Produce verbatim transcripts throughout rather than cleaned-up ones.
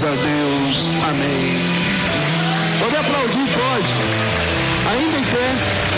a Deus. Amém. Pode aplaudir, pode. Ainda em pé.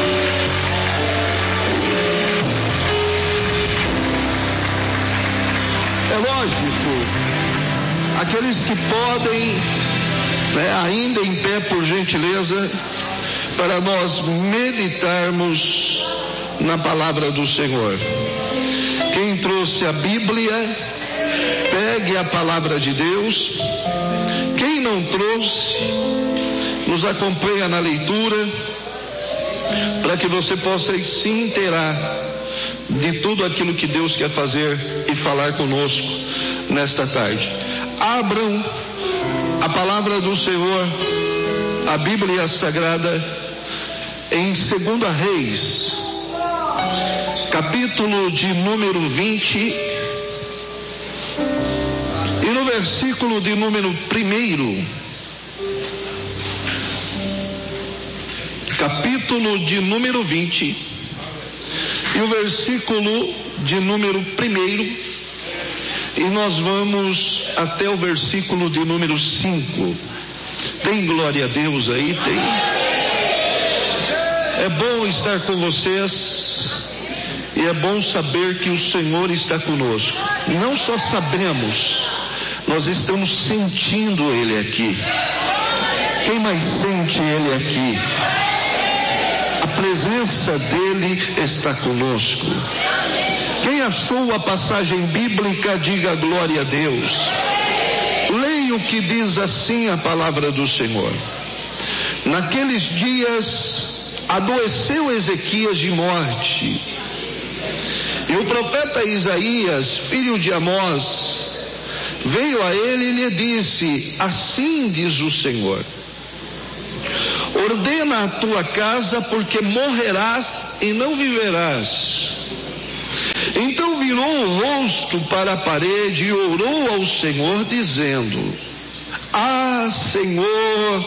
É lógico, aqueles que podem, né, ainda em pé, por gentileza, para nós meditarmos na palavra do Senhor. Quem trouxe a Bíblia, pegue a palavra de Deus. Quem não trouxe, nos acompanha na leitura, para que você possa se inteirar de tudo aquilo que Deus quer fazer e falar conosco nesta tarde. Abram a palavra do Senhor, a Bíblia Sagrada, em Segunda Reis, capítulo de número vinte, e no versículo de número primeiro, capítulo de número vinte, e o versículo de número primeiro, e nós vamos até o versículo de número cinco. Tem glória a Deus aí? Tem. É bom estar com vocês, e é bom saber que o Senhor está conosco. Não só sabemos, nós estamos sentindo Ele aqui. Quem mais sente Ele aqui? A presença dele está conosco. Quem achou a passagem bíblica, diga glória a Deus. Leia o que diz assim a palavra do Senhor. Naqueles dias adoeceu Ezequias de morte, e o profeta Isaías, filho de Amós, veio a ele e lhe disse: assim diz o Senhor, ordena a tua casa, porque morrerás e não viverás. Então virou o rosto para a parede e orou ao Senhor, dizendo: ah, Senhor,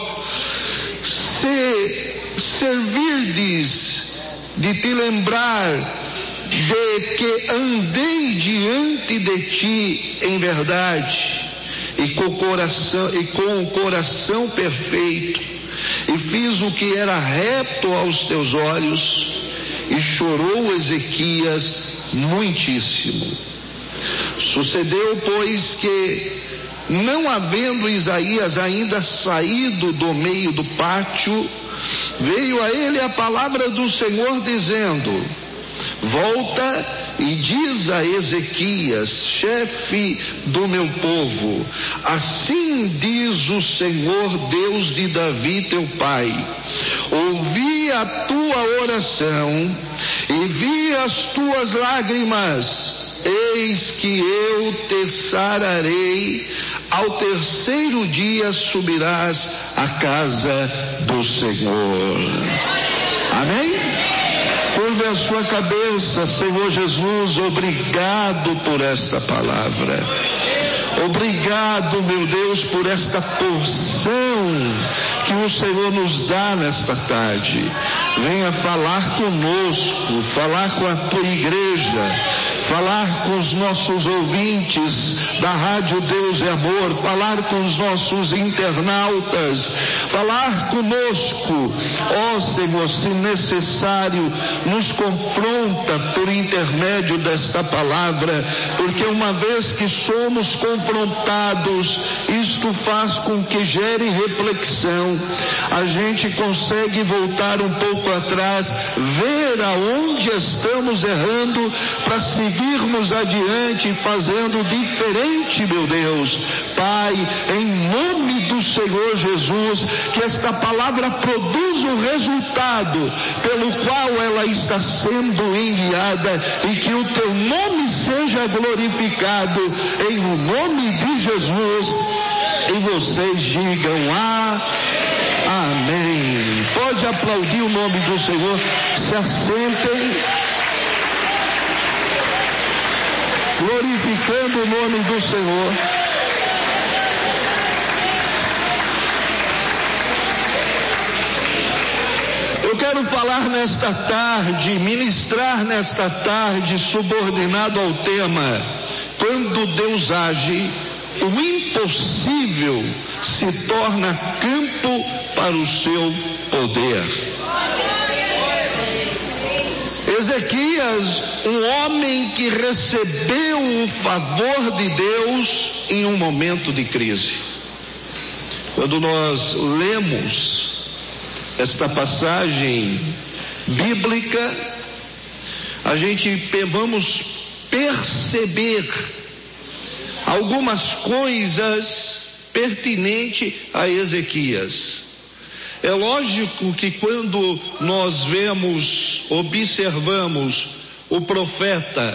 se servirdes de te lembrar de que andei diante de ti em verdade, e com o coração, e com o coração perfeito, e fiz o que era reto aos teus olhos. E chorou Ezequias muitíssimo. Sucedeu, pois, que, não havendo Isaías ainda saído do meio do pátio, veio a ele a palavra do Senhor, dizendo: volta e diz a Ezequias, chefe do meu povo, assim diz o Senhor Deus de Davi teu pai: ouvi a tua oração e vi as tuas lágrimas, eis que eu te sararei, ao terceiro dia subirás à casa do Senhor. Amém? Curve a sua cabeça. Senhor Jesus, obrigado por esta palavra. Obrigado, meu Deus, por esta porção que o Senhor nos dá nesta tarde. Venha falar conosco, falar com a tua igreja, falar com os nossos ouvintes da Rádio Deus é Amor, falar com os nossos internautas, falar conosco. Ó Senhor, se necessário, nos confronta por intermédio desta palavra, porque uma vez que somos confrontados, isto faz com que gere reflexão. A gente consegue voltar um pouco atrás, ver aonde estamos errando, para seguirmos adiante fazendo diferente, meu Deus. Pai, em nome do Senhor Jesus, que esta palavra produza o resultado pelo qual ela está sendo enviada, e que o teu nome seja glorificado, em nome de Jesus. E vocês digam ah, amém. Pode aplaudir o nome do Senhor. Se assentem, glorificando o nome do Senhor. Eu quero falar nesta tarde, ministrar nesta tarde, subordinado ao tema: quando Deus age, o impossível se torna campo para o seu poder. Ezequias, um homem que recebeu o favor de Deus em um momento de crise. Quando nós lemos esta passagem bíblica, a gente vamos perceber algumas coisas pertinentes a Ezequias. É lógico que quando nós vemos, observamos o profeta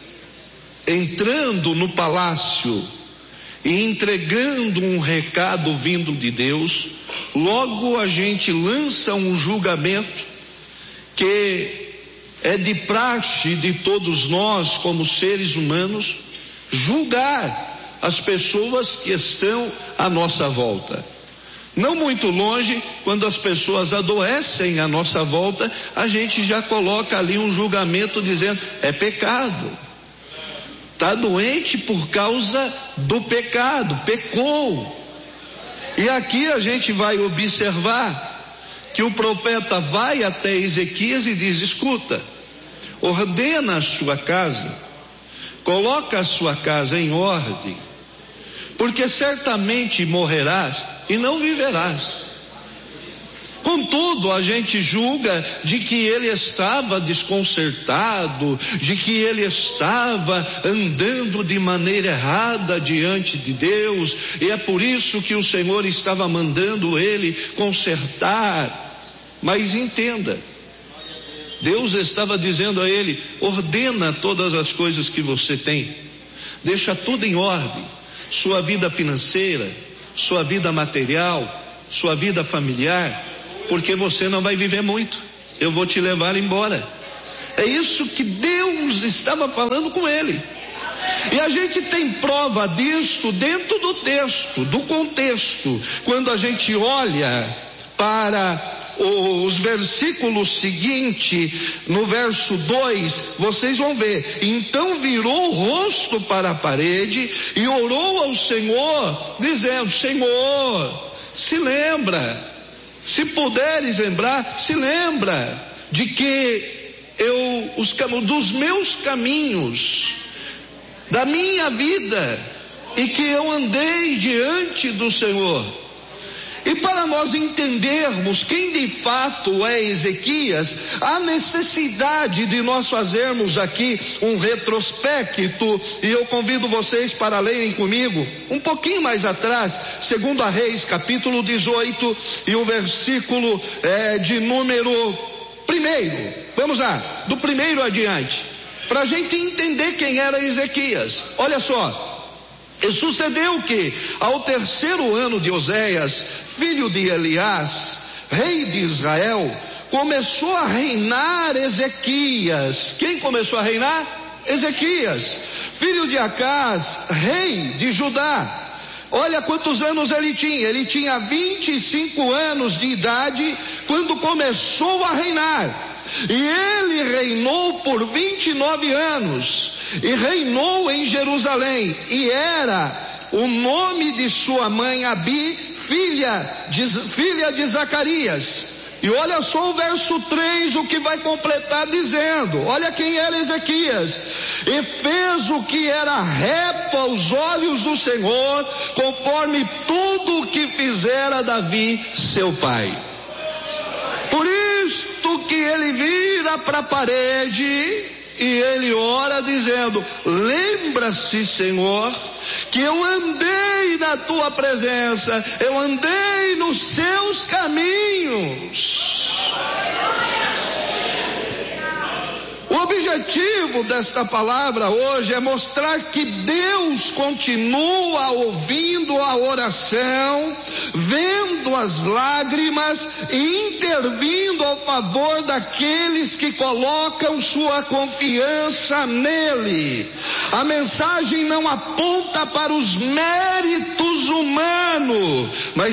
entrando no palácio e entregando um recado vindo de Deus, logo a gente lança um julgamento que é de praxe de todos nós como seres humanos, julgar as pessoas que estão à nossa volta. Não muito longe, quando as pessoas adoecem à nossa volta, a gente já coloca ali um julgamento dizendo, é pecado. Está doente por causa do pecado, pecou. E aqui a gente vai observar que o profeta vai até Ezequias e diz, escuta, ordena a sua casa, coloca a sua casa em ordem, porque certamente morrerás e não viverás. Contudo, a gente julga de que ele estava desconcertado, de que ele estava andando de maneira errada diante de Deus, e é por isso que o Senhor estava mandando ele consertar. Mas entenda, Deus estava dizendo a ele, ordena todas as coisas que você tem, deixa tudo em ordem, sua vida financeira, sua vida material, sua vida familiar, porque você não vai viver muito, eu vou te levar embora. É isso que Deus estava falando com ele. E a gente tem prova disso dentro do texto, do contexto, quando a gente olha para os versículos seguintes, no verso dois, vocês vão ver, então virou o rosto para a parede e orou ao Senhor, dizendo, Senhor, se lembra, se puderes lembrar, se lembra de que eu, os, dos meus caminhos, da minha vida, e que eu andei diante do Senhor. E para nós entendermos quem de fato é Ezequias, há necessidade de nós fazermos aqui um retrospecto, e eu convido vocês para lerem comigo, um pouquinho mais atrás, segundo a Reis, capítulo dezoito, e o versículo é, de número primeiro, vamos lá, do primeiro adiante, para a gente entender quem era Ezequias. Olha só. E sucedeu que, ao terceiro ano de Oséias, filho de Elias, rei de Israel, começou a reinar Ezequias. Quem começou a reinar? Ezequias, filho de Acás, rei de Judá. Olha quantos anos ele tinha. Ele tinha vinte e cinco anos de idade quando começou a reinar. E ele reinou por vinte e nove anos. E reinou em Jerusalém. E era o nome de sua mãe Abi, filha de, filha de Zacarias. E olha só o verso três, o que vai completar dizendo, olha quem era Ezequias. E fez o que era reto aos olhos do Senhor, conforme tudo o que fizera Davi, seu pai. Por isto que ele vira para a parede e ele ora dizendo, lembra-se, Senhor, que eu andei na tua presença, eu andei nos seus caminhos. O objetivo desta palavra hoje é mostrar que Deus continua ouvindo a oração, vendo as lágrimas e intervindo ao favor daqueles que colocam sua confiança nele. A mensagem não aponta para os méritos humanos, mas